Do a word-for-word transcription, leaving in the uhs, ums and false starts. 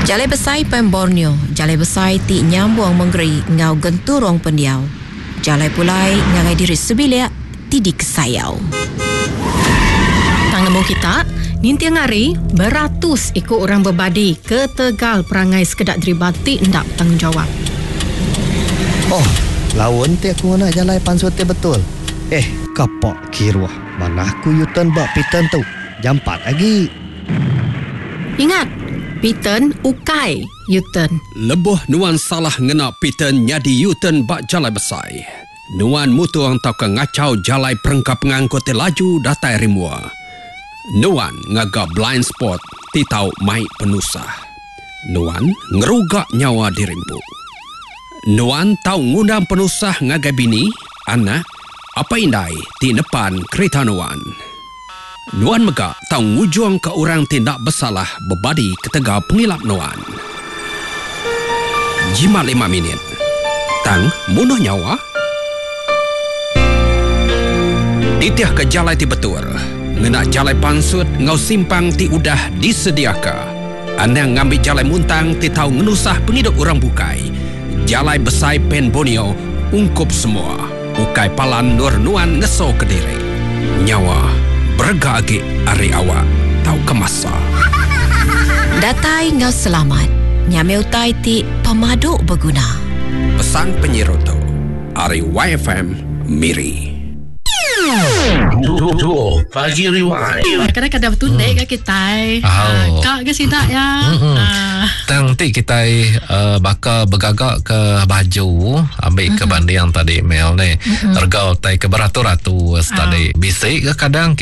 Jalai besai pen Borneo, jalai besai ti nyambung menggeri ngau genturong pendiau. Jalai pulai ngagai diri sebilia ti di kesayau. Tang nemu kita, ninti ngari beratus ikut orang berbadi ke Tegal perangai sekedak deribati ndak tanggungjawab. Oh, lawan ti aku nak jalai pansut ti betul. Eh, kapak kiruah. Mana aku yutan bak pitan tu. Jampat lagi. Ingat, Piten ukai Yuten. Lebuh nuan salah ngena Piten nyadi Yuten bak jalai besai. Nuan mutuang tau ke ngacau jalai perengkap ngangkut laju datai rimua. Nuan ngaga blind spot ti tau mai penusah. Nuan ngerugak nyawa dirimpu. Nuan tau ngundang penusah ngaga bini, anak, apa indai ti depan kereta Nuan. Nuan megak tau ngujung ke orang tindak bersalah berbadi ketega pengilap Nuan. Jimat lima minit. Tang munuh nyawa. Titiah ke jalai ti betul. Ngena jalai pansut ngau simpang ti udah disediaka. Anang ngambil jalai muntang ti tau ngenusah penghidup orang bukai. Jalai besai pen Borneo ungkup semua. Ukai palan nur Nuan ngeso ke diri. Nyawa bergagi ari awak tau kemasa. Datai ngau selamat. Nyame utai ti pemadu berguna. Pesan penyeroto ari Y F M Miri. Dua pagi riwai. Kadang-kadang betul naik ke kita. Oh. Kak ke sidak ya. Nanti kita uh, bakal bergagak ke baju, ambil ke banding yang tadi Mel ni. Tergau tai ke beratur-ratur tadi. Bisik ke kadang